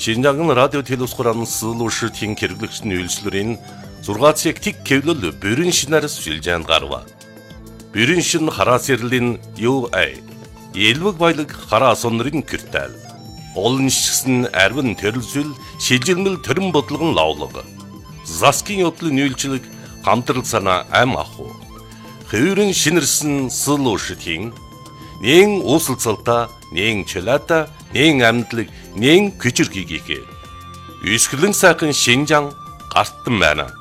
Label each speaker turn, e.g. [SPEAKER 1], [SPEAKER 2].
[SPEAKER 1] Шинжаан радио телевизхуран сылууши тин хэрэглэгчний үйлчлэрийн 6 цаг тик кевлэл бүрэн шинээр сүлжээнд гарва. Бүрэн шин хараас ярлийн UA Элвэг баялаг хараа сонрын киртэл. Олон шигсэн арвин төрөлсөл шилжилмэл төрөн бодлогон лавлага. Заскин явдлын үйлчлэг хамтрал санаа ам аху. Хэврэн шинэрсэн сылууши тин нэн усалцалта, нэн челата, нэн амтлаг, нэн күчирхийгээ. Үсгэлэн сайхан Шинжаан гартан байна.